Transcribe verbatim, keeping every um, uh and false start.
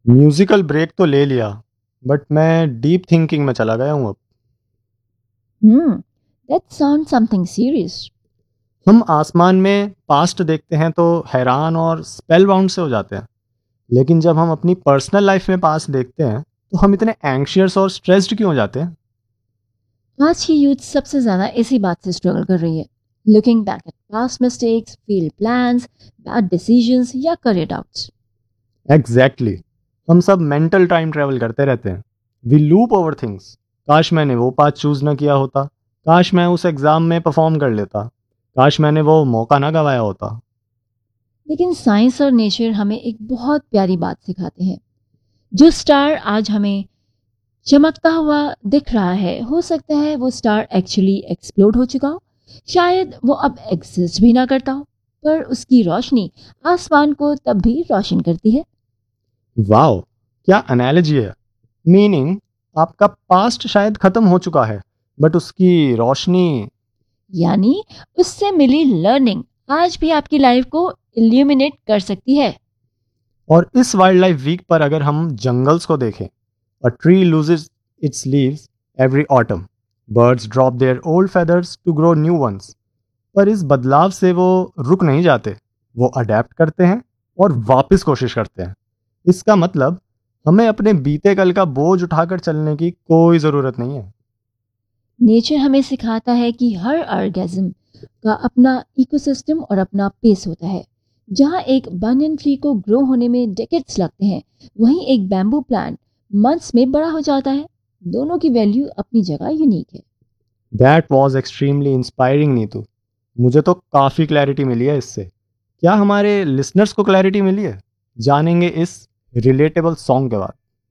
Musical break तो ले लिया, बट मैं डीप थिंकिंग में चला गया हूँ अब। Hmm, that sounds something serious. हम आसमान में पास्ट देखते हैं तो हैरान और स्पेल बाउंड से हो जाते हैं, लेकिन जब हम अपनी पर्सनल लाइफ में पास्ट देखते हैं तो हम इतने एंग्शियस और स्ट्रेस्ड क्यों हो जाते हैं? आज की यूथ सबसे ज़्यादा इसी बात से स्ट्रगल कर रही है। Looking back at past mistakes, failed plans, bad decisions या करियर डाउट्स। Exactly exactly. हम सब मेंटल टाइम ट्रेवल करते रहते हैं। We loop over things. काश मैंने वो पाथ चूज ना किया होता, काश मैं उस एग्जाम में परफॉर्म कर लेता, काश मैंने वो मौका ना गवाया होता। लेकिन साइंस और नेचर हमें एक बहुत प्यारी बात सिखाते हैं। जो स्टार आज हमें चमकता हुआ दिख रहा है, हो सकता है वो स्टार एक्चुअली एक्सप्लोड हो चुका हो। शायद वो अब एग्जिस्ट भी ना करता हो, पर उसकी रोशनी आसमान को तब भी रोशन करती है। वाओ, क्या एनालॉजी है। मीनिंग, आपका पास्ट शायद खत्म हो चुका है, बट उसकी रोशनी। यानी उससे मिली लर्निंग आज भी आपकी लाइफ को इल्यूमिनेट कर सकती है। और इस वाइल्ड लाइफ वीक पर अगर हम जंगल्स को देखें, a tree loses it's leaves every autumn, birds drop their old feathers to grow new ones. पर इस बदलाव से वो रुक नहीं जाते, वो अडेप्ट करते हैं और वापस कोशिश करते हैं। इसका मतलब हमें अपने बीते कल का बोझ उठाकर चलने की कोई ज़रूरत नहीं है। नेचर हमें सिखाता है कि हर ऑर्गेज्म का अपना इकोसिस्टम और अपना पेस होता है। जहाँ एक बनियन ट्री को ग्रो होने में डेकेड्स लगते हैं, वहीं एक बैम्बू प्लांट मंथ्स में बड़ा हो जाता है। दोनों की वैल्यू अपनी जगह यूनिक है। That was extremely inspiring Neetu. मुझे तो काफ़ी क्लैरिटी मिली है इससे। क्या हमारे लिसनर्स को क्लैरिटी मिली है? जानेंगे इस रिलेटेबल सॉन्ग के बाद।